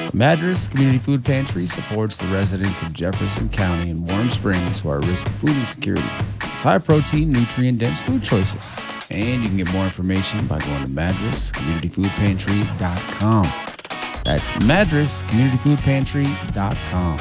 Madras Community Food Pantry supports the residents of Jefferson County and Warm Springs who are at risk of food insecurity with high protein, nutrient dense food choices. And you can get more information by going to madrascommunityfoodpantry.com. That's madrascommunityfoodpantry.com.